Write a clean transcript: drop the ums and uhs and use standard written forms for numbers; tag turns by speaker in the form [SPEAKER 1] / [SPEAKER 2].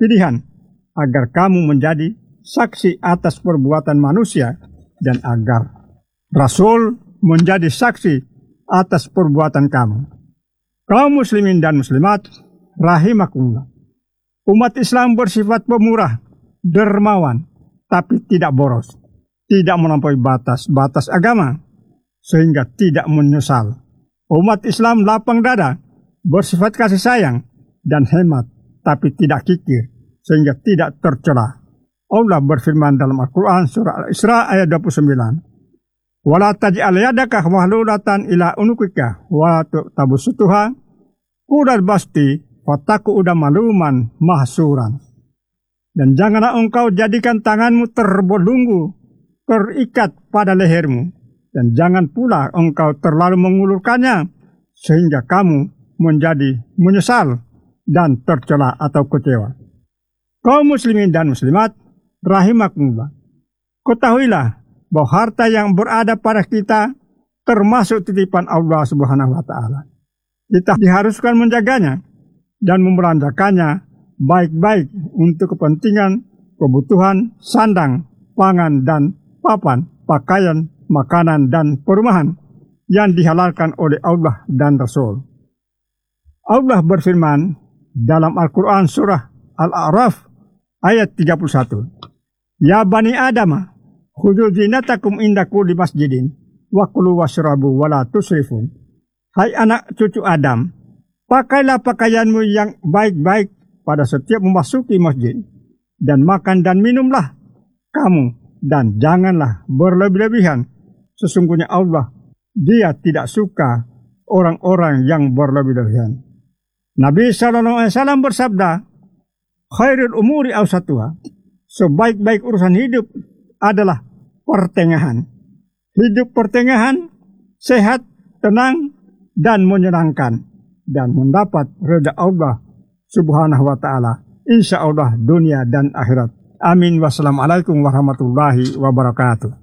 [SPEAKER 1] pilihan agar kamu menjadi saksi atas perbuatan manusia dan agar Rasul menjadi saksi atas perbuatan kamu. Kaum muslimin dan muslimat, rahimakumullah. Umat Islam bersifat pemurah, dermawan, tapi tidak boros, tidak melampaui batas agama, sehingga tidak menyesal. Umat Islam lapang dada, bersifat kasih sayang, dan hemat, tapi tidak kikir, sehingga tidak tercela. Allah berfirman dalam Al-Quran surah Al-Isra ayat 29. Wala taj'al yadaka mahlulatan ila unukika wa tabsutuha kullal basti fataku udah maluman mahsuran. Dan janganlah engkau jadikan tanganmu terbelunggu, terikat pada lehermu, dan jangan pula engkau terlalu mengulurkannya sehingga kamu menjadi menyesal dan tercela atau kecewa. Kaum muslimin dan muslimat, rahimakumullah. Ketahuilah bahwa harta yang berada pada kita termasuk titipan Allah Subhanahu wa taala. Kita diharuskan menjaganya dan membelanjakannya baik-baik untuk kepentingan kebutuhan sandang, pangan dan papan, pakaian, makanan dan perumahan yang dihalalkan oleh Allah dan Rasul. Allah berfirman dalam Al-Quran surah Al-A'raf ayat 31. Ya bani Adama, khudhu zinatakum inda kulli masjidin wa kulu washrabu wa la tusrifun. Hai anak cucu Adam, pakailah pakaianmu yang baik-baik pada setiap memasuki masjid, dan makan dan minumlah kamu, dan janganlah berlebih-lebihan. Sesungguhnya Allah, Dia tidak suka orang-orang yang berlebih-lebihan. Nabi SAW bersabda, khairul umuri awsatuha. Sebaik-baik urusan hidup adalah pertengahan. Hidup pertengahan, sehat, tenang, dan menyenangkan, dan mendapat ridha Allah Subhanahu wa ta'ala. Insya Allah dunia dan akhirat. Amin. Wassalamualaikum warahmatullahi wabarakatuh.